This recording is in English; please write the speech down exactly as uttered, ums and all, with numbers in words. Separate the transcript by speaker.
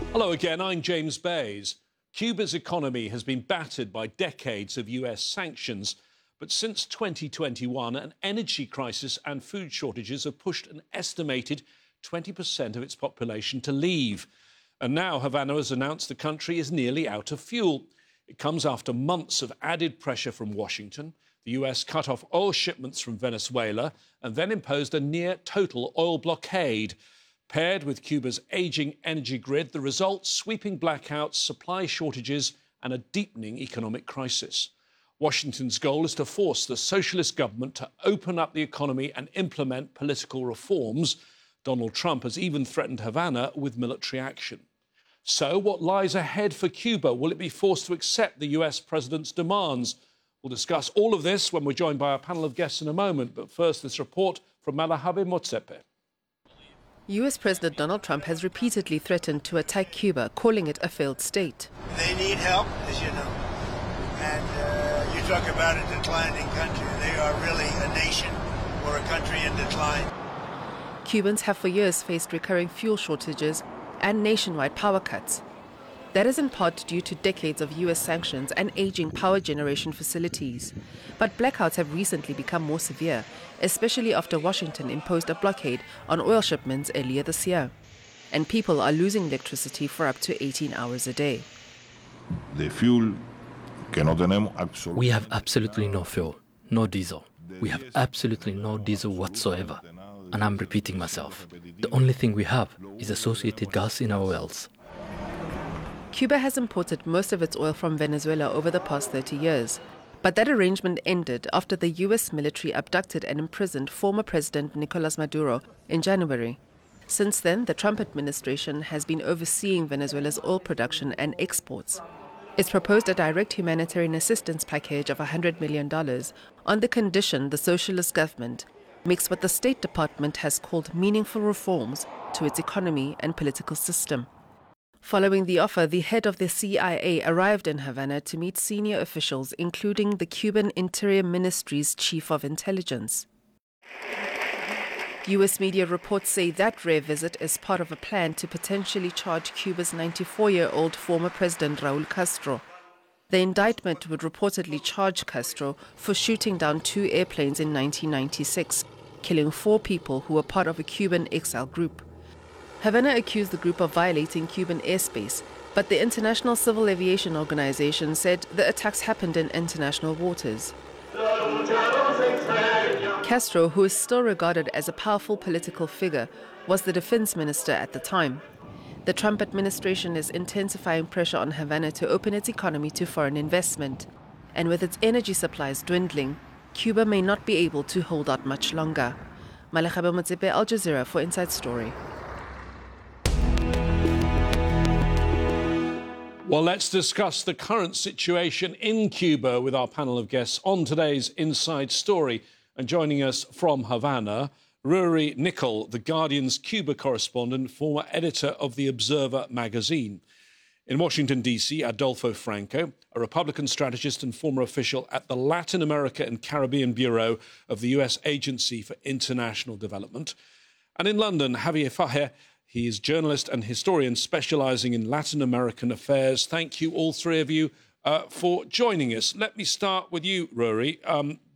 Speaker 1: Hello again, I'm James Bays. Cuba's economy has been battered by decades of U S sanctions, but since twenty twenty-one, an energy crisis and food shortages have pushed an estimated twenty percent of its population to leave. And now Havana has announced the country is nearly out of fuel. It comes after months of added pressure from Washington. The U S cut off oil shipments from Venezuela and then imposed a near-total oil blockade. Paired with Cuba's ageing energy grid, the result, sweeping blackouts, supply shortages and a deepening economic crisis. Washington's goal is to force the socialist government to open up the economy and implement political reforms. Donald Trump has even threatened Havana with military action. So what lies ahead for Cuba? Will it be forced to accept the U S president's demands? We'll discuss all of this when we're joined by our panel of guests in a moment. But first, this report from Malahabe Motsepe.
Speaker 2: U S President Donald Trump has repeatedly threatened to attack Cuba, calling it a failed state.
Speaker 3: They need help, as you know. And uh, you talk about a declining country. They are really a nation or a country in decline.
Speaker 2: Cubans have for years faced recurring fuel shortages and nationwide power cuts. That is in part due to decades of U S sanctions and aging power generation facilities. But blackouts have recently become more severe, especially after Washington imposed a blockade on oil shipments earlier this year. And people are losing electricity for up to eighteen hours a day.
Speaker 4: The fuel que no tenemos absolutely.
Speaker 5: We have absolutely no fuel, no diesel. We have absolutely no diesel whatsoever. And I'm repeating myself. The only thing we have is associated gas in our wells.
Speaker 2: Cuba has imported most of its oil from Venezuela over the past thirty years. But that arrangement ended after the U S military abducted and imprisoned former President Nicolas Maduro in January. Since then, the Trump administration has been overseeing Venezuela's oil production and exports. It's proposed a direct humanitarian assistance package of one hundred million dollars on the condition the socialist government makes what the State Department has called meaningful reforms to its economy and political system. Following the offer, the head of the C I A arrived in Havana to meet senior officials, including the Cuban Interior Ministry's chief of intelligence. U S media reports say that rare visit is part of a plan to potentially charge Cuba's ninety-four-year-old former president Raul Castro. The indictment would reportedly charge Castro for shooting down two airplanes in nineteen ninety-six, killing four people who were part of a Cuban exile group. Havana accused the group of violating Cuban airspace, but the International Civil Aviation Organization said the attacks happened in international waters. Castro, who is still regarded as a powerful political figure, was the defense minister at the time. The Trump administration is intensifying pressure on Havana to open its economy to foreign investment. And with its energy supplies dwindling, Cuba may not be able to hold out much longer. Malahabe Motsepe, Al Jazeera for Inside Story.
Speaker 1: Well, let's discuss the current situation in Cuba with our panel of guests on today's Inside Story. And joining us from Havana, Ruairí Nicol, The Guardian's Cuba correspondent, former editor of The Observer magazine. In Washington, D C, Adolfo Franco, a Republican strategist and former official at the Latin America and Caribbean Bureau of the U S Agency for International Development. And in London, Javier Fajer. He is journalist and historian specialising in Latin American affairs. Thank you, all three of you, uh, for joining us. Let me start with you, Ruairí. Um,